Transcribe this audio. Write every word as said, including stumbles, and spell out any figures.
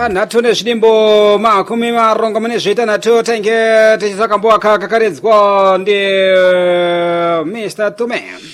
anhathu nezvidimbo makumi marongo mune zvitanhatu tenge tichisakamboaka kakaredzwa ndi uh, Mr Tume.